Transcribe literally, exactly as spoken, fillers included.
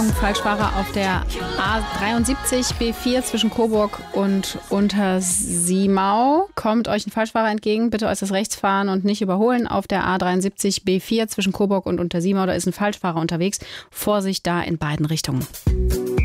Falschfahrer auf der A dreiundsiebzig B vier zwischen Coburg und Untersiemau. Kommt euch ein Falschfahrer entgegen, bitte äußerst rechts fahren und nicht überholen. Auf der A dreiundsiebzig B vier zwischen Coburg und Untersiemau, da ist ein Falschfahrer unterwegs. Vorsicht da in beiden Richtungen.